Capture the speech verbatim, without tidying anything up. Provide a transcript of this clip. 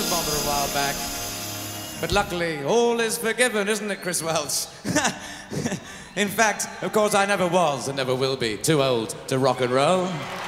bother a while back. But luckily, all is forgiven, isn't it, Chris Welch? In fact, of course, I never was and never will be too old to rock and roll.